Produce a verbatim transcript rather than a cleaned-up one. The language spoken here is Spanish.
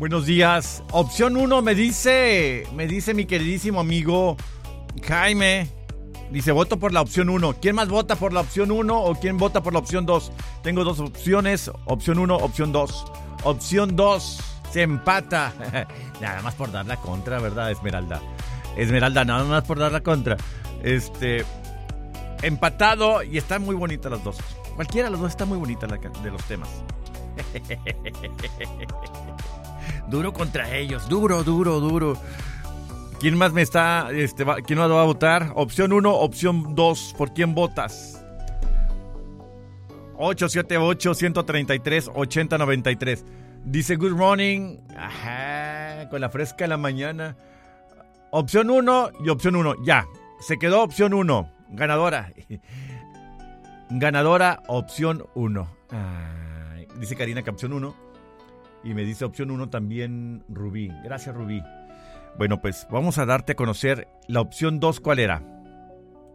Buenos días. Opción uno me dice, me dice mi queridísimo amigo Jaime. Dice, voto por la opción uno. ¿Quién más vota por la opción uno o quién vota por la opción dos? Tengo dos opciones, opción uno, opción dos. Opción dos, se empata. Nada más por dar la contra, ¿verdad, Esmeralda? Esmeralda, nada más por dar la contra. Este, empatado y están muy bonitas las dos. Cualquiera de las dos está muy bonita la, de los temas. Duro contra ellos, duro, duro, duro. ¿Quién más me está, este, va, quién más va a votar? Opción uno, opción dos. ¿Por quién votas? ocho siete ocho, uno tres tres, ocho cero nueve tres. Dice good morning. Ajá, con la fresca de la mañana. Opción uno y opción uno. Ya, se quedó opción uno. Ganadora. Ganadora, opción uno. Ay, dice Karina que opción uno. Y me dice opción uno también Rubí. Gracias, Rubí. Bueno, pues vamos a darte a conocer la opción dos. ¿Cuál era?